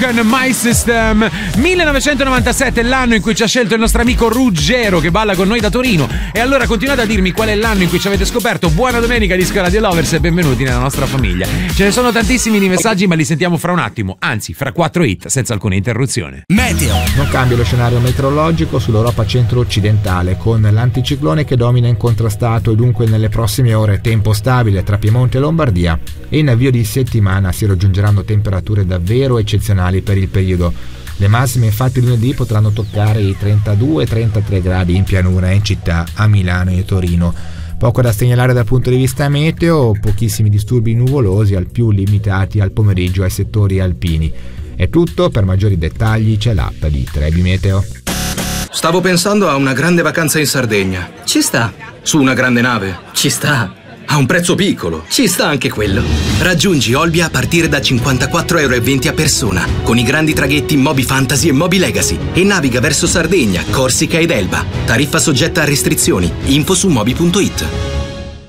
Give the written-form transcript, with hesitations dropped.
My System. 1997 è l'anno in cui ci ha scelto il nostro amico Ruggero, che balla con noi da Torino. E allora continuate a dirmi qual è l'anno in cui ci avete scoperto. Buona domenica, Disco Radio Lovers, e benvenuti nella nostra famiglia. Ce ne sono tantissimi di messaggi, ma li sentiamo fra un attimo, anzi fra 4 hit senza alcuna interruzione. Meteo. Non cambia lo scenario meteorologico sull'Europa centro-occidentale, con l'anticiclone che domina incontrastato, e dunque nelle prossime ore tempo stabile tra Piemonte e Lombardia, e in avvio di settimana si raggiungeranno temperature davvero eccezionali per il periodo. Le massime infatti lunedì potranno toccare i 32-33 gradi in pianura e in città, a Milano e Torino. Poco da segnalare dal punto di vista meteo, pochissimi disturbi nuvolosi, al più limitati al pomeriggio ai settori alpini. È tutto, per maggiori dettagli c'è l'app di Trebi Meteo. Stavo pensando a una grande vacanza in Sardegna. Ci sta. Su una grande nave. Ci sta. A un prezzo piccolo. Ci sta anche quello. Raggiungi Olbia a partire da 54,20 € a persona, con i grandi traghetti Moby Fantasy e Moby Legacy, e naviga verso Sardegna, Corsica ed Elba. Tariffa soggetta a restrizioni. Info su moby.it.